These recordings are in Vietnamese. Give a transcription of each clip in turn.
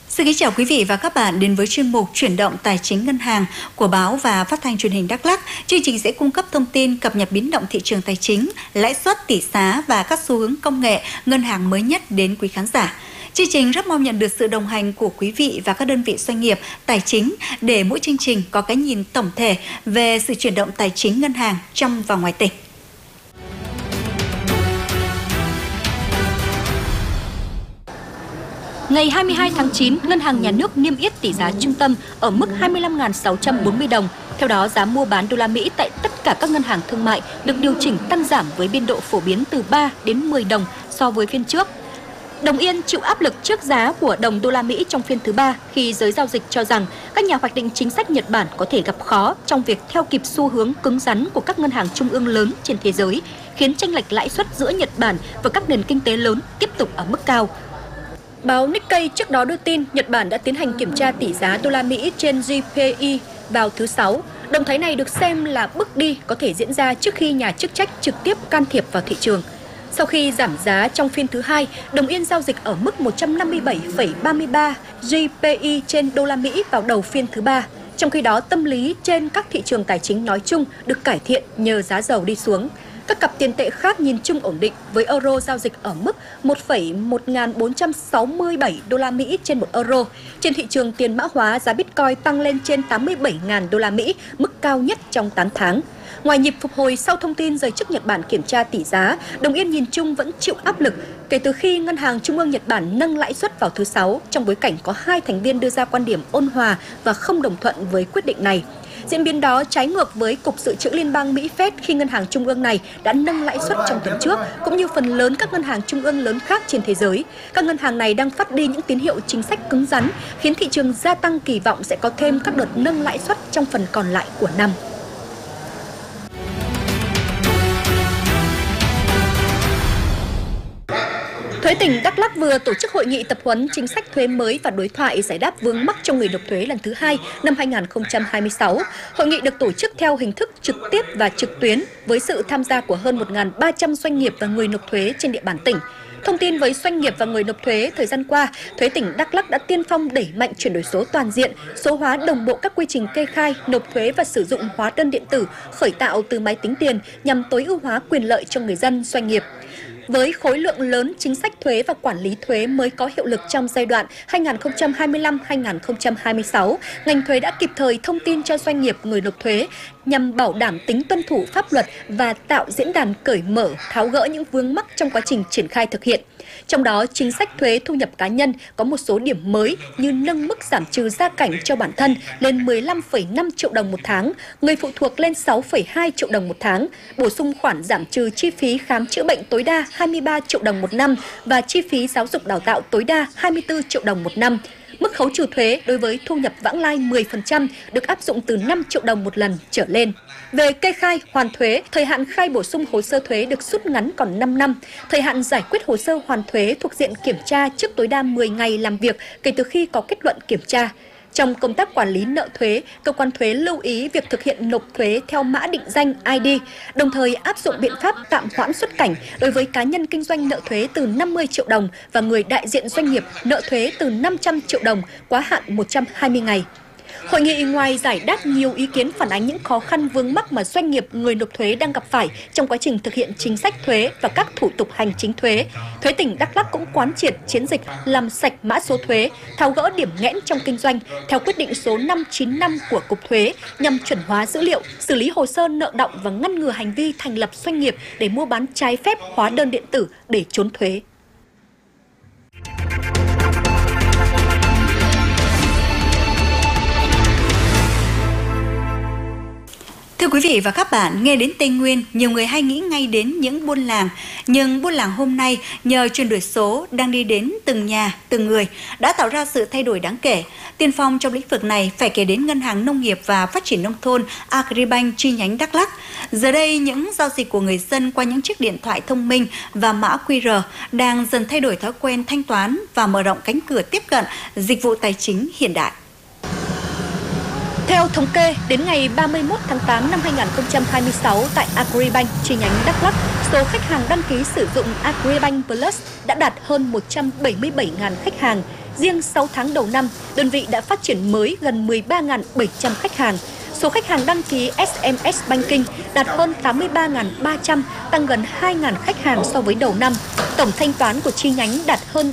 Xin kính chào quý vị và các bạn đến với chuyên mục Chuyển động Tài chính Ngân hàng của báo và Phát thanh Truyền hình Đắk Lắk. Chương trình sẽ cung cấp thông tin cập nhật biến động thị trường tài chính, lãi suất, tỷ giá và các xu hướng công nghệ ngân hàng mới nhất đến quý khán giả. Chương trình rất mong nhận được sự đồng hành của quý vị và các đơn vị doanh nghiệp tài chính để mỗi chương trình có cái nhìn tổng thể về sự chuyển động tài chính ngân hàng trong và ngoài tỉnh. Ngày 22 tháng 9, Ngân hàng Nhà nước niêm yết tỷ giá trung tâm ở mức 25.640 đồng. Theo đó, giá mua bán đô la Mỹ tại tất cả các ngân hàng thương mại được điều chỉnh tăng giảm với biên độ phổ biến từ 3 đến 10 đồng so với phiên trước. Đồng yên chịu áp lực trước giá của đồng đô la Mỹ trong phiên thứ 3 khi giới giao dịch cho rằng các nhà hoạch định chính sách Nhật Bản có thể gặp khó trong việc theo kịp xu hướng cứng rắn của các ngân hàng trung ương lớn trên thế giới, khiến chênh lệch lãi suất giữa Nhật Bản và các nền kinh tế lớn tiếp tục ở mức cao. Báo Nikkei trước đó đưa tin Nhật Bản đã tiến hành kiểm tra tỷ giá đô la Mỹ trên JPY vào thứ Sáu. Động thái này được xem là bước đi có thể diễn ra trước khi nhà chức trách trực tiếp can thiệp vào thị trường. Sau khi giảm giá trong phiên thứ 2, đồng yên giao dịch ở mức 157,33 JPY trên đô la Mỹ vào đầu phiên thứ 3. Trong khi đó, tâm lý trên các thị trường tài chính nói chung được cải thiện nhờ giá dầu đi xuống. Các cặp tiền tệ khác nhìn chung ổn định với euro giao dịch ở mức 1,1467 đô la Mỹ trên 1 euro. Trên thị trường tiền mã hóa, giá Bitcoin tăng lên trên 87.000 đô la Mỹ, mức cao nhất trong 8 tháng. Ngoài nhịp phục hồi sau thông tin giới chức Nhật Bản kiểm tra tỷ giá, đồng yên nhìn chung vẫn chịu áp lực kể từ khi Ngân hàng Trung ương Nhật Bản nâng lãi suất vào thứ Sáu, trong bối cảnh có 2 thành viên đưa ra quan điểm ôn hòa và không đồng thuận với quyết định này. Diễn biến đó trái ngược với Cục Dự trữ Liên bang Mỹ Fed khi ngân hàng trung ương này đã nâng lãi suất trong tuần trước, cũng như phần lớn các ngân hàng trung ương lớn khác trên thế giới. Các ngân hàng này đang phát đi những tín hiệu chính sách cứng rắn, khiến thị trường gia tăng kỳ vọng sẽ có thêm các đợt nâng lãi suất trong phần còn lại của năm. Thuế tỉnh Đắk Lắk vừa tổ chức hội nghị tập huấn chính sách thuế mới và đối thoại giải đáp vướng mắc cho người nộp thuế lần thứ 2 năm 2026. Hội nghị được tổ chức theo hình thức trực tiếp và trực tuyến với sự tham gia của hơn 1.300 doanh nghiệp và người nộp thuế trên địa bàn tỉnh. Thông tin với doanh nghiệp và người nộp thuế, thời gian qua, Thuế tỉnh Đắk Lắk đã tiên phong đẩy mạnh chuyển đổi số toàn diện, số hóa đồng bộ các quy trình kê khai, nộp thuế và sử dụng hóa đơn điện tử, khởi tạo từ máy tính tiền nhằm tối ưu hóa quyền lợi cho người dân, doanh nghiệp. Với khối lượng lớn chính sách thuế và quản lý thuế mới có hiệu lực trong giai đoạn 2025-2026, ngành thuế đã kịp thời thông tin cho doanh nghiệp người nộp thuế nhằm bảo đảm tính tuân thủ pháp luật và tạo diễn đàn cởi mở, tháo gỡ những vướng mắc trong quá trình triển khai thực hiện. Trong đó, chính sách thuế thu nhập cá nhân có một số điểm mới như nâng mức giảm trừ gia cảnh cho bản thân lên 15,5 triệu đồng một tháng, người phụ thuộc lên 6,2 triệu đồng một tháng, bổ sung khoản giảm trừ chi phí khám chữa bệnh tối đa 23 triệu đồng một năm và chi phí giáo dục đào tạo tối đa 24 triệu đồng một năm. Mức khấu trừ thuế đối với thu nhập vãng lai 10% được áp dụng từ 5 triệu đồng một lần trở lên. Về kê khai, hoàn thuế, thời hạn khai bổ sung hồ sơ thuế được rút ngắn còn 5 năm. Thời hạn giải quyết hồ sơ hoàn thuế thuộc diện kiểm tra trước tối đa 10 ngày làm việc kể từ khi có kết luận kiểm tra. Trong công tác quản lý nợ thuế, cơ quan thuế lưu ý việc thực hiện nộp thuế theo mã định danh ID, đồng thời áp dụng biện pháp tạm hoãn xuất cảnh đối với cá nhân kinh doanh nợ thuế từ 50 triệu đồng và người đại diện doanh nghiệp nợ thuế từ 500 triệu đồng quá hạn 120 ngày. Hội nghị ngoài giải đáp nhiều ý kiến phản ánh những khó khăn vướng mắc mà doanh nghiệp người nộp thuế đang gặp phải trong quá trình thực hiện chính sách thuế và các thủ tục hành chính thuế, Thuế tỉnh Đắk Lắk cũng quán triệt chiến dịch làm sạch mã số thuế, tháo gỡ điểm nghẽn trong kinh doanh theo quyết định số 595 của Cục Thuế nhằm chuẩn hóa dữ liệu, xử lý hồ sơ nợ đọng và ngăn ngừa hành vi thành lập doanh nghiệp để mua bán trái phép hóa đơn điện tử để trốn thuế. Thưa quý vị và các bạn, nghe đến Tây Nguyên, nhiều người hay nghĩ ngay đến những buôn làng. Nhưng buôn làng hôm nay, nhờ chuyển đổi số đang đi đến từng nhà, từng người, đã tạo ra sự thay đổi đáng kể. Tiên phong trong lĩnh vực này phải kể đến Ngân hàng Nông nghiệp và Phát triển Nông thôn Agribank chi nhánh Đắk Lắk. Giờ đây, những giao dịch của người dân qua những chiếc điện thoại thông minh và mã QR đang dần thay đổi thói quen thanh toán và mở rộng cánh cửa tiếp cận dịch vụ tài chính hiện đại. Theo thống kê, đến ngày 31 tháng 8 năm 2026 tại Agribank chi nhánh Đắk Lắk, số khách hàng đăng ký sử dụng Agribank Plus đã đạt hơn 177.000 khách hàng. Riêng 6 tháng đầu năm, đơn vị đã phát triển mới gần 13.700 khách hàng. Số khách hàng đăng ký SMS Banking đạt hơn 83.300, tăng gần 2.000 khách hàng so với đầu năm. Tổng thanh toán của chi nhánh đạt hơn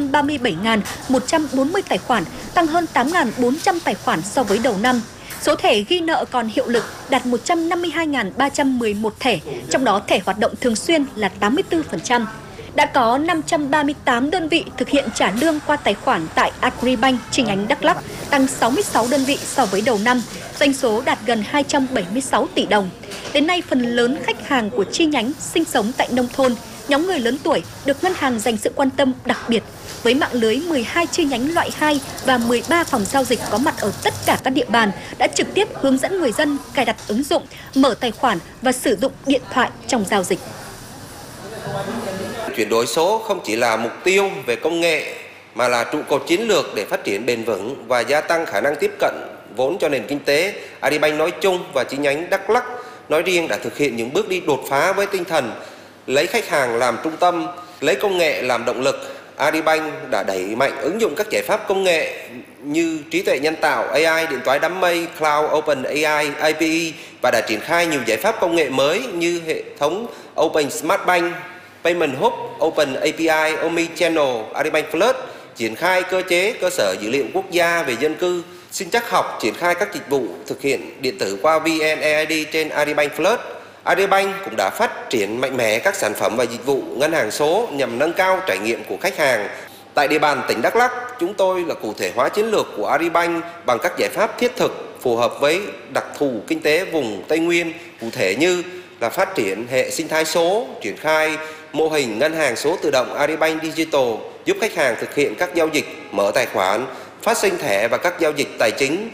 337.140 tài khoản, tăng hơn 8.400 tài khoản so với đầu năm. Số thẻ ghi nợ còn hiệu lực đạt 152.311 thẻ, trong đó thẻ hoạt động thường xuyên là 84%. Đã có 538 đơn vị thực hiện trả lương qua tài khoản tại Agribank chi nhánh Đắk Lắk, tăng 66 đơn vị so với đầu năm, doanh số đạt gần 276 tỷ đồng. Đến nay, phần lớn khách hàng của chi nhánh sinh sống tại nông thôn, nhóm người lớn tuổi được ngân hàng dành sự quan tâm đặc biệt, với mạng lưới 12 chi nhánh loại 2 và 13 phòng giao dịch có mặt ở tất cả các địa bàn, đã trực tiếp hướng dẫn người dân cài đặt ứng dụng, mở tài khoản và sử dụng điện thoại trong giao dịch. Chuyển đổi số không chỉ là mục tiêu về công nghệ mà là trụ cột chiến lược để phát triển bền vững và gia tăng khả năng tiếp cận vốn cho nền kinh tế. Agribank nói chung và chi nhánh Đắk Lắk nói riêng đã thực hiện những bước đi đột phá với tinh thần lấy khách hàng làm trung tâm, lấy công nghệ làm động lực. Agribank đã đẩy mạnh ứng dụng các giải pháp công nghệ như trí tuệ nhân tạo, AI, điện toán đám mây, Cloud, Open AI, API và đã triển khai nhiều giải pháp công nghệ mới như hệ thống Open Smart Bank, Payment Hub, Open API, Omnichannel, Agribank Plus, triển khai cơ chế cơ sở dữ liệu quốc gia về dân cư, sinh trắc học, triển khai các dịch vụ thực hiện điện tử qua VNeID trên Agribank Plus. Agribank cũng đã phát triển mạnh mẽ các sản phẩm và dịch vụ ngân hàng số nhằm nâng cao trải nghiệm của khách hàng. Tại địa bàn tỉnh Đắk Lắk, chúng tôi là cụ thể hóa chiến lược của Agribank bằng các giải pháp thiết thực phù hợp với đặc thù kinh tế vùng Tây Nguyên, cụ thể như là phát triển hệ sinh thái số, triển khai mô hình ngân hàng số tự động Agribank Digital, giúp khách hàng thực hiện các giao dịch mở tài khoản, phát sinh thẻ và các giao dịch tài chính.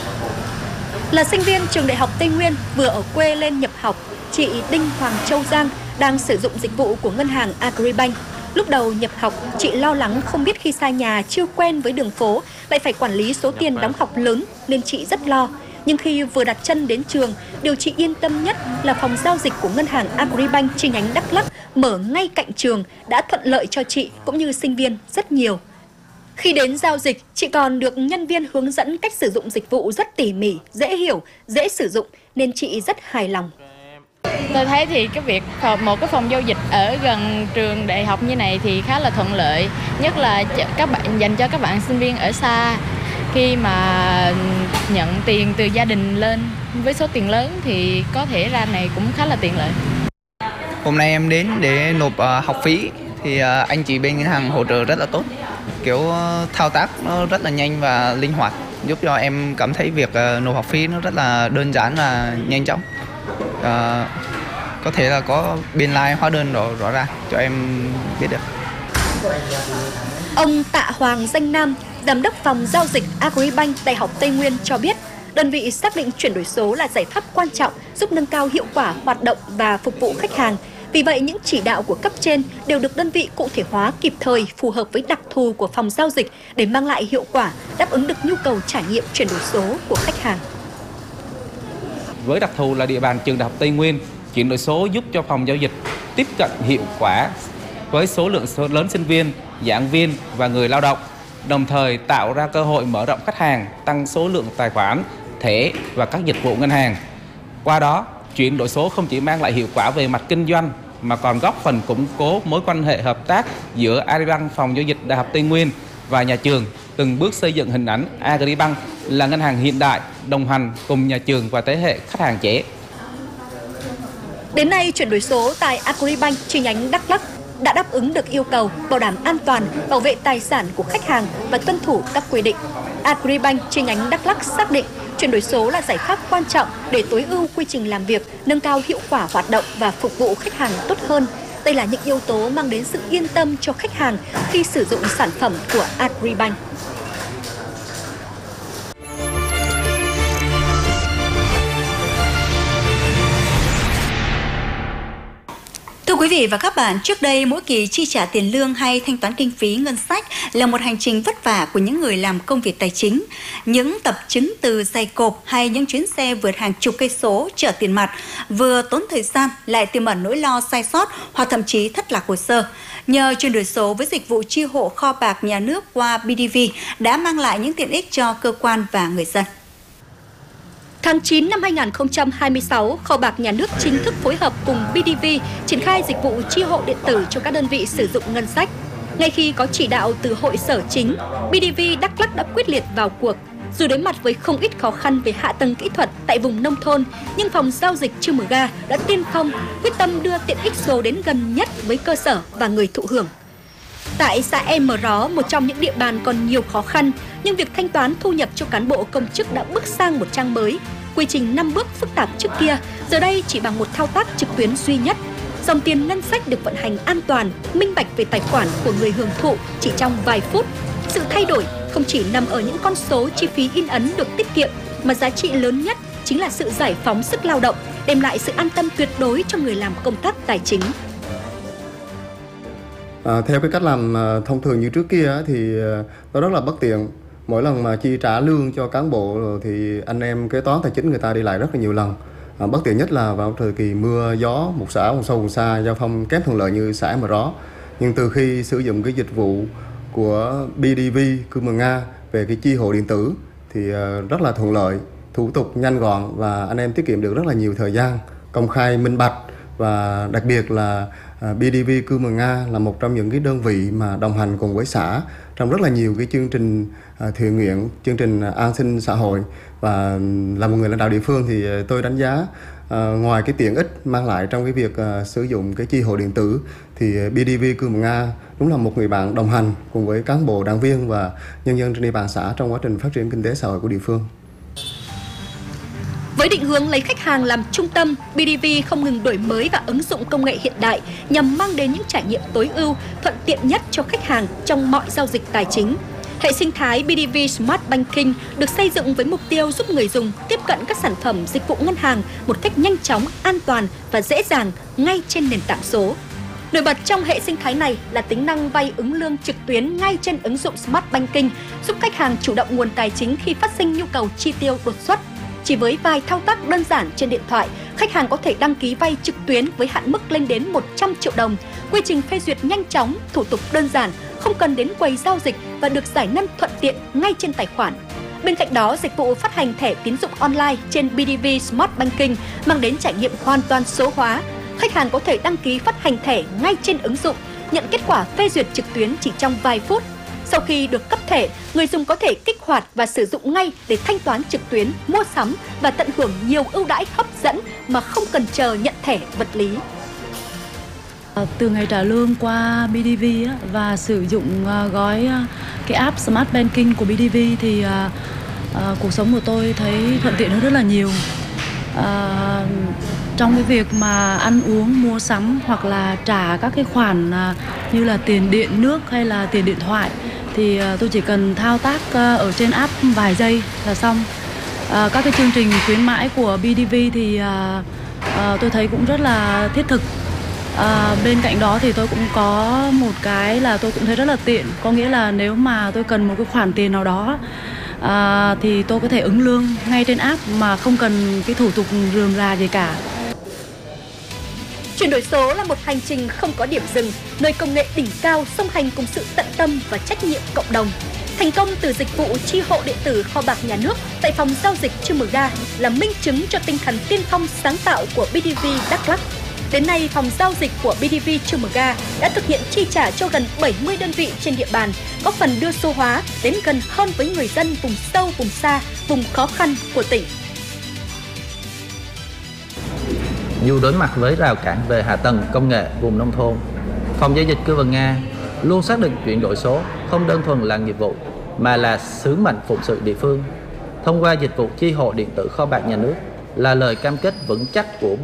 Là sinh viên trường Đại học Tây Nguyên vừa ở quê lên nhập học, chị Đinh Hoàng Châu Giang đang sử dụng dịch vụ của ngân hàng Agribank. Lúc đầu nhập học, chị lo lắng không biết khi xa nhà chưa quen với đường phố, lại phải quản lý số tiền đóng học lớn nên chị rất lo. Nhưng khi vừa đặt chân đến trường, điều chị yên tâm nhất là phòng giao dịch của ngân hàng Agribank chi nhánh Đắk Lắk mở ngay cạnh trường đã thuận lợi cho chị cũng như sinh viên rất nhiều. Khi đến giao dịch, chị còn được nhân viên hướng dẫn cách sử dụng dịch vụ rất tỉ mỉ, dễ hiểu, dễ sử dụng nên chị rất hài lòng. Tôi thấy thì cái việc một cái phòng giao dịch ở gần trường đại học như này thì khá là thuận lợi, nhất là các bạn dành cho các bạn sinh viên ở xa. Khi mà nhận tiền từ gia đình lên với số tiền lớn thì có thể ra này cũng khá là tiện lợi. Hôm nay em đến để nộp học phí thì anh chị bên ngân hàng hỗ trợ rất là tốt. Kiểu thao tác nó rất là nhanh và linh hoạt, giúp cho em cảm thấy việc nộp học phí nó rất là đơn giản và nhanh chóng. Có thể là có biên lai hóa đơn rõ ràng cho em biết được. Ông Tạ Hoàng Danh Nam, Giám đốc phòng giao dịch Agribank Đại học Tây Nguyên cho biết, đơn vị xác định chuyển đổi số là giải pháp quan trọng giúp nâng cao hiệu quả hoạt động và phục vụ khách hàng. Vì vậy, những chỉ đạo của cấp trên đều được đơn vị cụ thể hóa kịp thời, phù hợp với đặc thù của phòng giao dịch để mang lại hiệu quả, đáp ứng được nhu cầu trải nghiệm chuyển đổi số của khách hàng. Với đặc thù là địa bàn trường Đại học Tây Nguyên, chuyển đổi số giúp cho phòng giao dịch tiếp cận hiệu quả với số lượng lớn sinh viên, giảng viên và người lao động, đồng thời tạo ra cơ hội mở rộng khách hàng, tăng số lượng tài khoản, thẻ và các dịch vụ ngân hàng. Qua đó, chuyển đổi số không chỉ mang lại hiệu quả về mặt kinh doanh mà còn góp phần củng cố mối quan hệ hợp tác giữa Agribank phòng giao dịch Đại học Tây Nguyên và nhà trường, từng bước xây dựng hình ảnh Agribank là ngân hàng hiện đại, đồng hành cùng nhà trường và thế hệ khách hàng trẻ. Đến nay, chuyển đổi số tại Agribank chi nhánh Đắk Lắk đã đáp ứng được yêu cầu bảo đảm an toàn, bảo vệ tài sản của khách hàng và tuân thủ các quy định. Agribank chi nhánh Đắk Lắk xác định chuyển đổi số là giải pháp quan trọng để tối ưu quy trình làm việc, nâng cao hiệu quả hoạt động và phục vụ khách hàng tốt hơn. Đây là những yếu tố mang đến sự yên tâm cho khách hàng khi sử dụng sản phẩm của Agribank. Thưa quý vị và các bạn, trước đây mỗi kỳ chi trả tiền lương hay thanh toán kinh phí ngân sách là một hành trình vất vả của những người làm công việc tài chính. Những tập chứng từ dày cộp hay những chuyến xe vượt hàng chục cây số chở tiền mặt vừa tốn thời gian lại tiềm ẩn nỗi lo sai sót hoặc thậm chí thất lạc hồ sơ. Nhờ chuyển đổi số với dịch vụ chi hộ kho bạc nhà nước qua BidV đã mang lại những tiện ích cho cơ quan và người dân. Tháng 9 năm 2026, Kho bạc Nhà nước chính thức phối hợp cùng BidV triển khai dịch vụ chi hộ điện tử cho các đơn vị sử dụng ngân sách. Ngay khi có chỉ đạo từ Hội Sở Chính, BidV Đắk Lắk đã quyết liệt vào cuộc. Dù đối mặt với không ít khó khăn về hạ tầng kỹ thuật tại vùng nông thôn, nhưng phòng giao dịch Chư Mờ Ga đã tiên phong, quyết tâm đưa tiện ích số đến gần nhất với cơ sở và người thụ hưởng. Tại xã Em Ró, một trong những địa bàn còn nhiều khó khăn, nhưng việc thanh toán thu nhập cho cán bộ công chức đã bước sang một trang mới. Quy trình 5 bước phức tạp trước kia, giờ đây chỉ bằng một thao tác trực tuyến duy nhất. Dòng tiền ngân sách được vận hành an toàn, minh bạch về tài khoản của người hưởng thụ chỉ trong vài phút. Sự thay đổi không chỉ nằm ở những con số chi phí in ấn được tiết kiệm, mà giá trị lớn nhất chính là sự giải phóng sức lao động, đem lại sự an tâm tuyệt đối cho người làm công tác tài chính. Theo cái cách làm thông thường như trước kia thì nó rất là bất tiện. Mỗi lần mà chi trả lương cho cán bộ thì anh em kế toán tài chính người ta đi lại rất là nhiều lần. Bất tiện nhất là vào thời kỳ mưa gió, một xã vùng sâu vùng xa, giao thông kém thuận lợi như xã Em Ró. Nhưng từ khi sử dụng cái dịch vụ của BidV Cư Mờ Nga về cái chi hộ điện tử thì rất là thuận lợi, thủ tục nhanh gọn và anh em tiết kiệm được rất là nhiều thời gian, công khai minh bạch. Và đặc biệt là BidV Cư Mờ Nga là một trong những cái đơn vị mà đồng hành cùng với xã trong rất là nhiều cái chương trình thiện nguyện, chương trình an sinh xã hội. Và là một người lãnh đạo địa phương thì tôi đánh giá ngoài cái tiện ích mang lại trong cái việc sử dụng cái chi hộ điện tử thì BidV Cư Mờ Nga đúng là một người bạn đồng hành cùng với cán bộ, đảng viên và nhân dân trên địa bàn xã trong quá trình phát triển kinh tế xã hội của địa phương. Với định hướng lấy khách hàng làm trung tâm, BidV không ngừng đổi mới và ứng dụng công nghệ hiện đại nhằm mang đến những trải nghiệm tối ưu, thuận tiện nhất cho khách hàng trong mọi giao dịch tài chính. Hệ sinh thái BidV Smart Banking được xây dựng với mục tiêu giúp người dùng tiếp cận các sản phẩm dịch vụ ngân hàng một cách nhanh chóng, an toàn và dễ dàng ngay trên nền tảng số. Nổi bật trong hệ sinh thái này là tính năng vay ứng lương trực tuyến ngay trên ứng dụng Smart Banking, giúp khách hàng chủ động nguồn tài chính khi phát sinh nhu cầu chi tiêu đột xuất. Chỉ với vài thao tác đơn giản trên điện thoại, khách hàng có thể đăng ký vay trực tuyến với hạn mức lên đến 100 triệu đồng. Quy trình phê duyệt nhanh chóng, thủ tục đơn giản, không cần đến quầy giao dịch và được giải ngân thuận tiện ngay trên tài khoản. Bên cạnh đó, dịch vụ phát hành thẻ tín dụng online trên BidV Smart Banking mang đến trải nghiệm hoàn toàn số hóa. Khách hàng có thể đăng ký phát hành thẻ ngay trên ứng dụng, nhận kết quả phê duyệt trực tuyến chỉ trong vài phút. Sau khi được cấp thẻ, người dùng có thể kích hoạt và sử dụng ngay để thanh toán trực tuyến, mua sắm và tận hưởng nhiều ưu đãi hấp dẫn mà không cần chờ nhận thẻ vật lý. Từ ngày trả lương qua BidV và sử dụng gói cái app Smart Banking của BidV thì cuộc sống của tôi thấy thuận tiện hơn rất là nhiều. Trong cái việc mà ăn uống, mua sắm hoặc là trả các cái khoản như là tiền điện nước hay là tiền điện thoại thì tôi chỉ cần thao tác ở trên app vài giây là xong. Các cái chương trình khuyến mãi của BidV thì tôi thấy cũng rất là thiết thực. Bên cạnh đó thì tôi cũng có một cái là tôi cũng thấy rất là tiện, có nghĩa là nếu mà tôi cần một cái khoản tiền nào đó thì tôi có thể ứng lương ngay trên app mà không cần cái thủ tục rườm rà gì cả. Chuyển đổi số là một hành trình không có điểm dừng, nơi công nghệ đỉnh cao song hành cùng sự tận tâm và trách nhiệm cộng đồng. Thành công từ dịch vụ chi hộ điện tử Kho bạc Nhà nước tại phòng giao dịch Chư Mờ Ga là minh chứng cho tinh thần tiên phong sáng tạo của BidV Đắk Lắk. Đến nay, phòng giao dịch của BidV Chư Mờ Ga đã thực hiện chi trả cho gần 70 đơn vị trên địa bàn, góp phần đưa số hóa đến gần hơn với người dân vùng sâu, vùng xa, vùng khó khăn của tỉnh. Dù đối mặt với rào cản về hạ tầng công nghệ vùng nông thôn, phòng giao dịch Cư Mờ Nga luôn xác định chuyển đổi số không đơn thuần là nghiệp vụ mà là sứ mệnh phụng sự địa phương. Thông qua dịch vụ chi hộ điện tử Kho bạc Nhà nước là lời cam kết vững chắc của